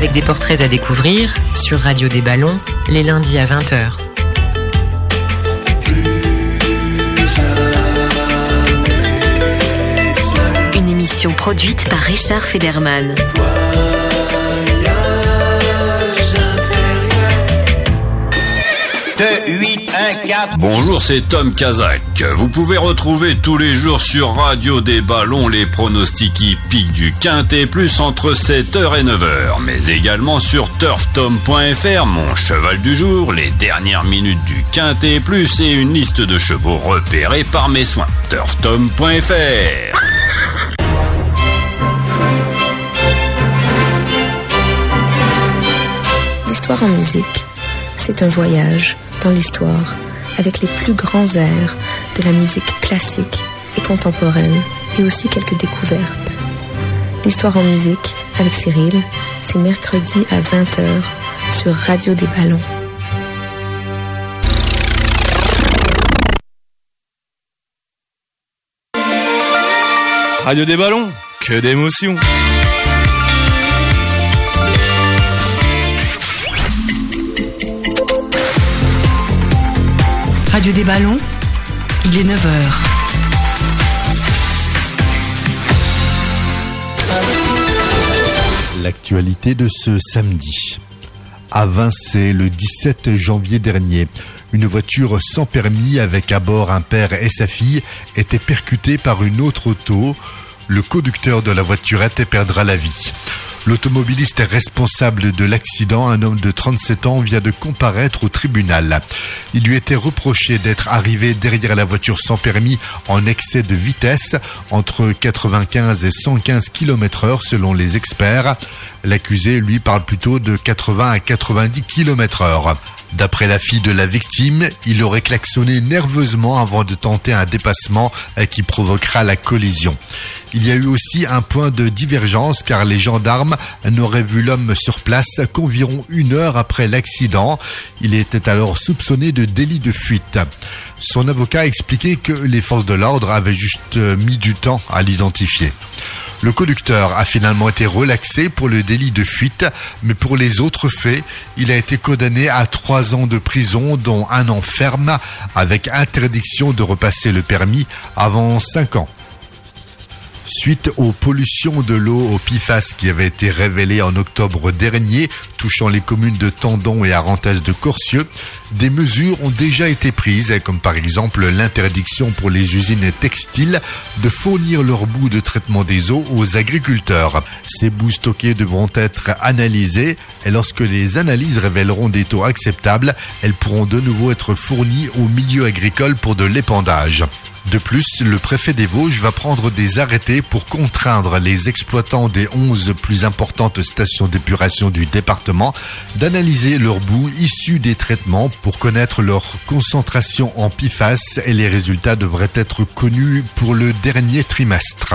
avec des portraits à découvrir sur Radio des Ballons, les lundis à 20h. Une émission produite par Richard Federman. Bonjour, c'est Tom Kazak. Vous pouvez retrouver tous les jours sur Radio des Ballons les pronostics hippiques du Quintet Plus entre 7h et 9h, mais également sur turftom.fr, mon cheval du jour, les dernières minutes du Quintet Plus et une liste de chevaux repérés par mes soins. turftom.fr. L'histoire en musique, c'est un voyage dans l'histoire avec les plus grands airs de la musique classique et contemporaine et aussi quelques découvertes. L'histoire en musique avec Cyril, c'est mercredi à 20h sur Radio des Ballons. Radio des Ballons, que d'émotions! Radio des Ballons, il est 9h. L'actualité de ce samedi. À Vincey, le 17 janvier dernier, une voiture sans permis avec à bord un père et sa fille était percutée par une autre auto. Le conducteur de la voiturette perdra la vie. L'automobiliste responsable de l'accident, un homme de 37 ans, vient de comparaître au tribunal. Il lui était reproché d'être arrivé derrière la voiture sans permis en excès de vitesse, entre 95 et 115 km/h selon les experts. L'accusé, lui, parle plutôt de 80 à 90 km/h. D'après la fille de la victime, il aurait klaxonné nerveusement avant de tenter un dépassement qui provoquera la collision. Il y a eu aussi un point de divergence car les gendarmes n'auraient vu l'homme sur place qu'environ 1 heure après l'accident. Il était alors soupçonné de délit de fuite. Son avocat a expliqué que les forces de l'ordre avaient juste mis du temps à l'identifier. Le conducteur a finalement été relaxé pour le délit de fuite, mais pour les autres faits, il a été condamné à 3 ans de prison, dont 1 an ferme, avec interdiction de repasser le permis avant 5 ans. Suite aux pollutions de l'eau au PFAS qui avaient été révélées en octobre dernier, touchant les communes de Tendon et Arentès de Corcieux, des mesures ont déjà été prises, comme par exemple l'interdiction pour les usines textiles de fournir leurs boues de traitement des eaux aux agriculteurs. Ces boues stockées devront être analysées et lorsque les analyses révéleront des taux acceptables, elles pourront de nouveau être fournies au milieu agricole pour de l'épandage. De plus, le préfet des Vosges va prendre des arrêtés pour contraindre les exploitants des 11 plus importantes stations d'épuration du département d'analyser leurs boues issues des traitements pour connaître leur concentration en PFAS et les résultats devraient être connus pour le dernier trimestre.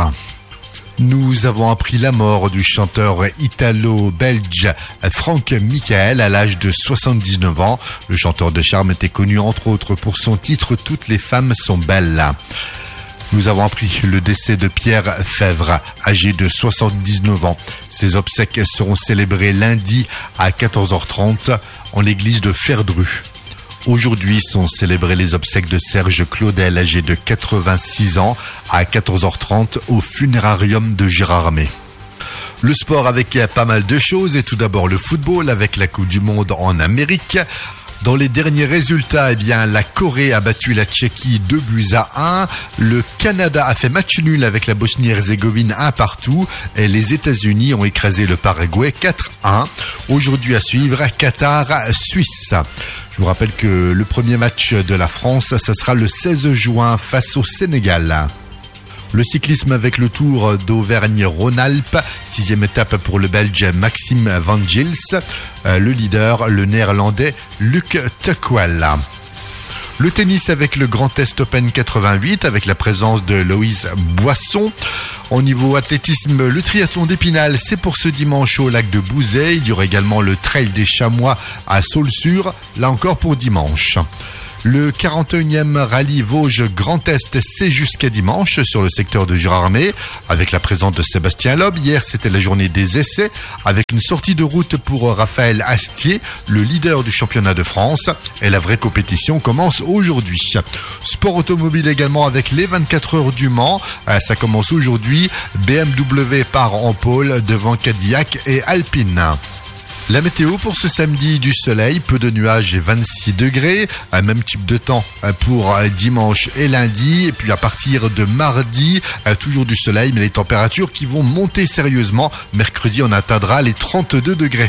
Nous avons appris la mort du chanteur italo-belge Franck Michael à l'âge de 79 ans. Le chanteur de charme était connu entre autres pour son titre « Toutes les femmes sont belles ». Nous avons appris le décès de Pierre Fèvre, âgé de 79 ans. Ses obsèques seront célébrées lundi à 14h30 en l'église de Ferdru. Aujourd'hui sont célébrées les obsèques de Serge Claudel, âgé de 86 ans, à 14h30 au funérarium de Gérardmer. Le sport avec pas mal de choses et tout d'abord le football avec la Coupe du Monde en Amérique. Dans les derniers résultats, la Corée a battu la Tchéquie 2-1. Le Canada a fait match nul avec la Bosnie-Herzégovine 1-1 et les États-Unis ont écrasé le Paraguay 4-1. Aujourd'hui à suivre, Qatar-Suisse. Je vous rappelle que le premier match de la France, ça sera le 16 juin face au Sénégal. Le cyclisme avec le Tour d'Auvergne-Rhône-Alpes, 6e étape pour le Belge Maxime Van Gils, le leader, le néerlandais Luc Tuckwell. Le tennis avec le Grand Est Open 88 avec la présence de Loïse Boisson. Au niveau athlétisme, le triathlon d'Épinal, c'est pour ce dimanche au lac de Bouzet. Il y aura également le trail des Chamois à Saulsure, là encore pour dimanche. Le 41e rallye Vosges Grand Est, c'est jusqu'à dimanche sur le secteur de Gérardmer avec la présence de Sébastien Loeb. Hier, c'était la journée des essais avec une sortie de route pour Raphaël Astier, le leader du championnat de France. Et la vraie compétition commence aujourd'hui. Sport automobile également avec les 24 heures du Mans. Ça commence aujourd'hui. BMW part en pôle devant Cadillac et Alpine. La météo pour ce samedi, du soleil, peu de nuages et 26 degrés. Un même type de temps pour dimanche et lundi. Et puis à partir de mardi, toujours du soleil, mais les températures qui vont monter sérieusement. Mercredi, on atteindra les 32 degrés.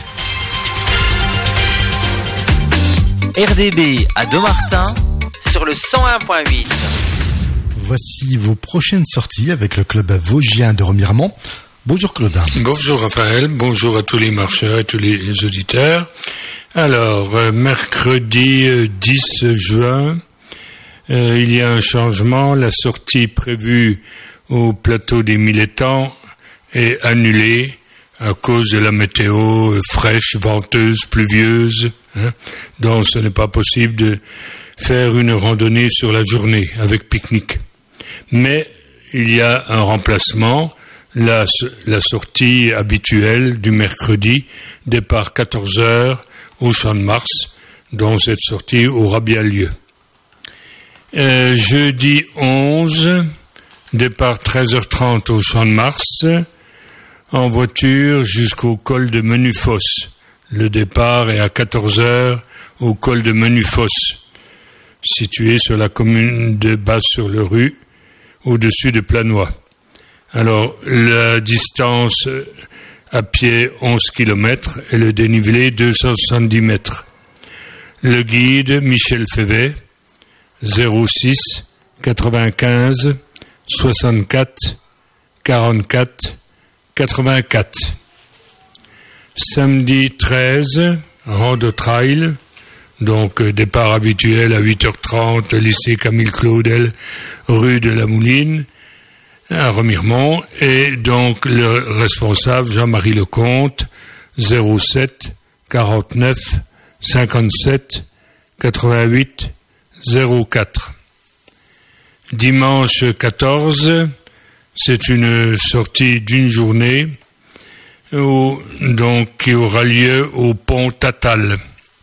RDB à Dommartin sur le 101.8. Voici vos prochaines sorties avec le club vosgien de Remiremont. Bonjour Claude. Bonjour Raphaël, bonjour à tous les marcheurs et tous les auditeurs. Alors, mercredi 10 juin, il y a un changement. La sortie prévue au plateau des Mille Étangs est annulée à cause de la météo fraîche, venteuse, pluvieuse. Donc, ce n'est pas possible de faire une randonnée sur la journée avec pique-nique. Mais il y a un remplacement. La sortie habituelle du mercredi, départ 14h au Champ de Mars, dont cette sortie aura bien lieu. Jeudi 11, départ 13h30 au Champ de Mars, en voiture jusqu'au col de Menufosse. Le départ est à 14h au col de Menufosse, situé sur la commune de Bas-sur-le-Rue, au-dessus de Planois. Alors, la distance à pied 11 km et le dénivelé 270 mètres. Le guide Michel Févet, 06 95 64 44 84. Samedi 13, rando trail, donc départ habituel à 8h30, lycée Camille Claudel, rue de la Mouline, à Remiremont, et donc le responsable Jean-Marie Lecomte, 07 49 57 88 04. Dimanche 14, c'est une sortie d'une journée qui aura lieu au pont Tatal.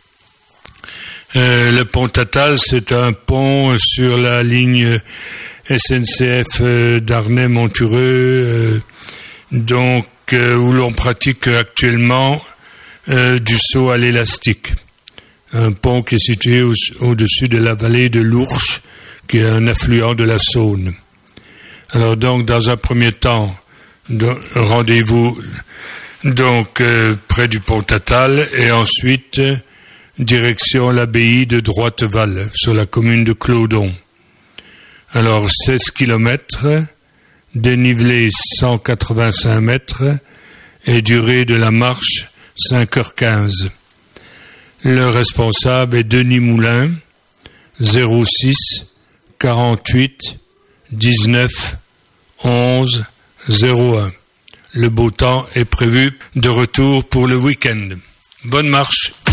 Le pont Tatal, c'est un pont sur la ligne SNCF d'Arnay-Montureux, où l'on pratique actuellement du saut à l'élastique. Un pont qui est situé au-dessus de la vallée de l'Ourche, qui est un affluent de la Saône. Alors donc, dans un premier temps, rendez-vous près du pont Tatal, et ensuite direction l'abbaye de Droiteval, sur la commune de Clodon. Alors 16 km, dénivelé 185 mètres et durée de la marche 5h15. Le responsable est Denis Moulin, 06 48 19 11 01. Le beau temps est prévu de retour pour le week-end. Bonne marche!